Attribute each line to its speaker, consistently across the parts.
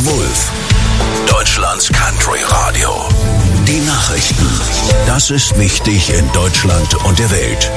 Speaker 1: The Wolf, Deutschlands Country Radio. Die Nachrichten. Das ist wichtig in Deutschland und der Welt.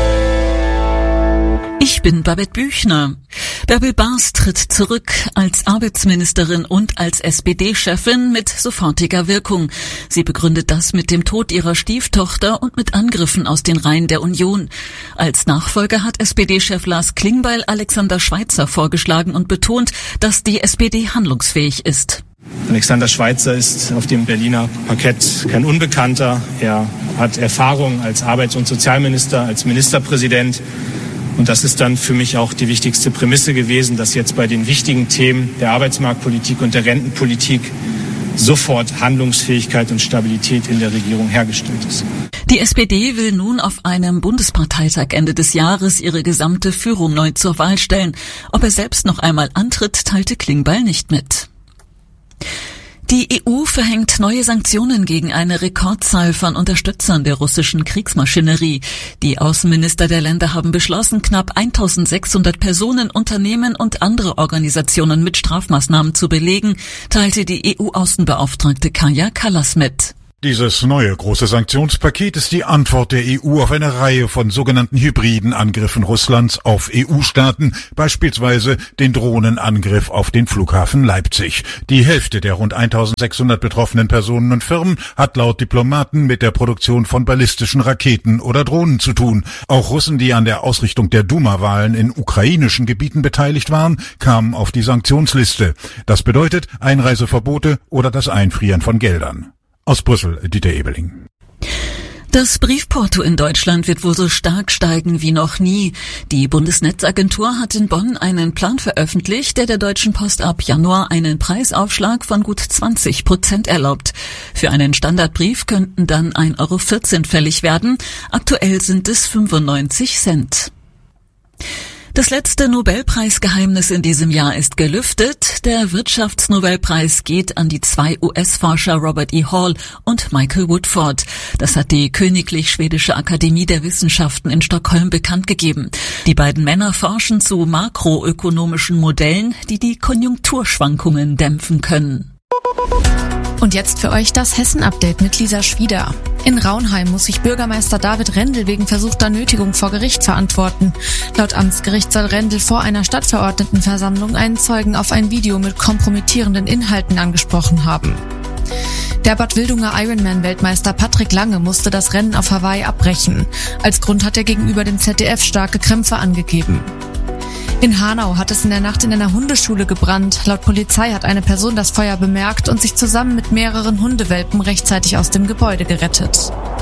Speaker 2: Ich bin Babette Büchner. Bärbel Baas tritt zurück als Arbeitsministerin und als SPD-Chefin mit sofortiger Wirkung. Sie begründet das mit dem Tod ihrer Stieftochter und mit Angriffen aus den Reihen der Union. Als Nachfolger hat SPD-Chef Lars Klingbeil Alexander Schweitzer vorgeschlagen und betont, dass die SPD handlungsfähig ist.
Speaker 3: Alexander Schweitzer ist auf dem Berliner Parkett kein Unbekannter. Er hat Erfahrung als Arbeits- und Sozialminister, als Ministerpräsident. Und das ist dann für mich auch die wichtigste Prämisse gewesen, dass jetzt bei den wichtigen Themen der Arbeitsmarktpolitik und der Rentenpolitik sofort Handlungsfähigkeit und Stabilität in der Regierung hergestellt ist.
Speaker 2: Die SPD will nun auf einem Bundesparteitag Ende des Jahres ihre gesamte Führung neu zur Wahl stellen. Ob er selbst noch einmal antritt, teilte Klingbeil nicht mit. Die EU verhängt neue Sanktionen gegen eine Rekordzahl von Unterstützern der russischen Kriegsmaschinerie. Die Außenminister der Länder haben beschlossen, knapp 1600 Personen, Unternehmen und andere Organisationen mit Strafmaßnahmen zu belegen, teilte die EU-Außenbeauftragte Kaja Kallas mit.
Speaker 4: Dieses neue große Sanktionspaket ist die Antwort der EU auf eine Reihe von sogenannten hybriden Angriffen Russlands auf EU-Staaten, beispielsweise den Drohnenangriff auf den Flughafen Leipzig. Die Hälfte der rund 1600 betroffenen Personen und Firmen hat laut Diplomaten mit der Produktion von ballistischen Raketen oder Drohnen zu tun. Auch Russen, die an der Ausrichtung der Duma-Wahlen in ukrainischen Gebieten beteiligt waren, kamen auf die Sanktionsliste. Das bedeutet Einreiseverbote oder das Einfrieren von Geldern. Aus Brüssel, Dieter Ebeling.
Speaker 2: Das Briefporto in Deutschland wird wohl so stark steigen wie noch nie. Die Bundesnetzagentur hat in Bonn einen Plan veröffentlicht, der Deutschen Post ab Januar einen Preisaufschlag von gut 20% erlaubt. Für einen Standardbrief könnten dann 1,14 € fällig werden. Aktuell sind es 95 Cent. Das letzte Nobelpreisgeheimnis in diesem Jahr ist gelüftet. Der Wirtschaftsnobelpreis geht an die 2 US-Forscher Robert E. Hall und Michael Woodford. Das hat die Königlich Schwedische Akademie der Wissenschaften in Stockholm bekannt gegeben. Die beiden Männer forschen zu makroökonomischen Modellen, die die Konjunkturschwankungen dämpfen können.
Speaker 5: Und jetzt für euch das Hessen-Update mit Lisa Schwieder. In Raunheim muss sich Bürgermeister David Rendel wegen versuchter Nötigung vor Gericht verantworten. Laut Amtsgericht soll Rendel vor einer Stadtverordnetenversammlung einen Zeugen auf ein Video mit kompromittierenden Inhalten angesprochen haben. Der Bad Wildunger Ironman-Weltmeister Patrick Lange musste das Rennen auf Hawaii abbrechen. Als Grund hat er gegenüber dem ZDF starke Krämpfe angegeben. In Hanau hat es in der Nacht in einer Hundeschule gebrannt. Laut Polizei hat eine Person das Feuer bemerkt und sich zusammen mit mehreren Hundewelpen rechtzeitig aus dem Gebäude gerettet.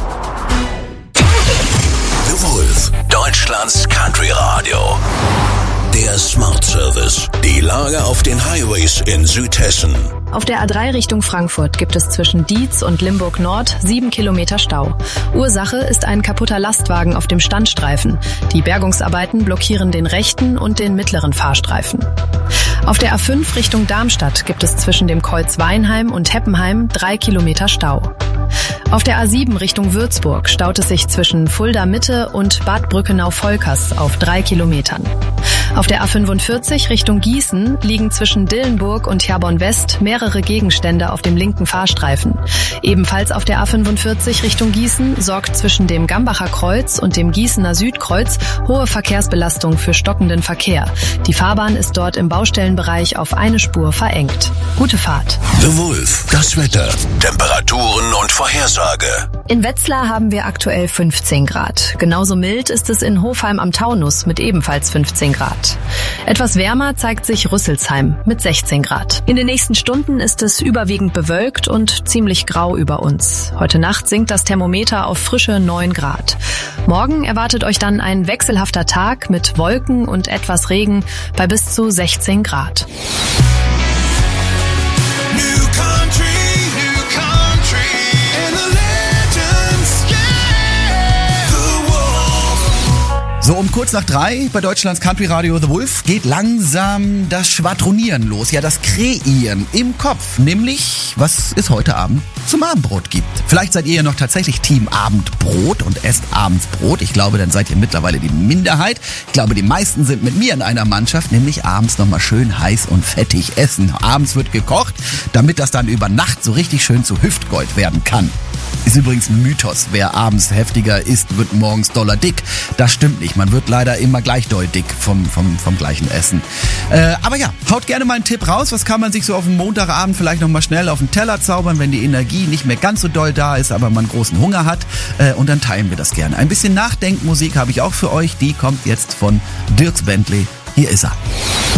Speaker 1: The Wolf, Deutschlands Country Radio. Der Smart Service. Die Lage auf den Highways in Südhessen.
Speaker 6: Auf der A3 Richtung Frankfurt gibt es zwischen Dietz und Limburg Nord 7 Kilometer Stau. Ursache ist ein kaputter Lastwagen auf dem Standstreifen. Die Bergungsarbeiten blockieren den rechten und den mittleren Fahrstreifen. Auf der A5 Richtung Darmstadt gibt es zwischen dem Kreuz Weinheim und Heppenheim 3 Kilometer Stau. Auf der A7 Richtung Würzburg staut es sich zwischen Fulda Mitte und Bad Brückenau-Volkers auf 3 Kilometern. Auf der A45 Richtung Gießen liegen zwischen Dillenburg und Herborn West mehrere Gegenstände auf dem linken Fahrstreifen. Ebenfalls auf der A45 Richtung Gießen sorgt zwischen dem Gambacher Kreuz und dem Gießener Südkreuz hohe Verkehrsbelastung für stockenden Verkehr. Die Fahrbahn ist dort im Baustellenbereich auf eine Spur verengt. Gute Fahrt.
Speaker 1: The Wolf, das Wetter, Temperaturen und Vorhersage.
Speaker 6: In Wetzlar haben wir aktuell 15 Grad. Genauso mild ist es in Hofheim am Taunus mit ebenfalls 15 Grad. Etwas wärmer zeigt sich Rüsselsheim mit 16 Grad. In den nächsten Stunden ist es überwiegend bewölkt und ziemlich grau über uns. Heute Nacht sinkt das Thermometer auf frische 9 Grad. Morgen erwartet euch dann ein wechselhafter Tag mit Wolken und etwas Regen bei bis zu 16 Grad.
Speaker 7: So um kurz nach 3 bei Deutschlands Country Radio The Wolf geht langsam das Schwadronieren los, ja das Kreieren im Kopf, nämlich was es heute Abend zum Abendbrot gibt. Vielleicht seid ihr ja noch tatsächlich Team Abendbrot und esst abends Brot. Ich glaube, dann seid ihr mittlerweile die Minderheit. Ich glaube, die meisten sind mit mir in einer Mannschaft, nämlich abends nochmal schön heiß und fettig essen. Abends wird gekocht, damit das dann über Nacht so richtig schön zu Hüftgold werden kann. Ist übrigens ein Mythos. Wer abends heftiger isst, wird morgens doller dick. Das stimmt nicht. Man wird leider immer gleich doll dick vom gleichen Essen. Aber ja, haut gerne mal einen Tipp raus. Was kann man sich so auf dem Montagabend vielleicht nochmal schnell auf den Teller zaubern, wenn die Energie nicht mehr ganz so doll da ist, aber man großen Hunger hat. Und dann teilen wir das gerne. Ein bisschen Nachdenkmusik habe ich auch für euch. Die kommt jetzt von Dierks Bentley. Hier ist er.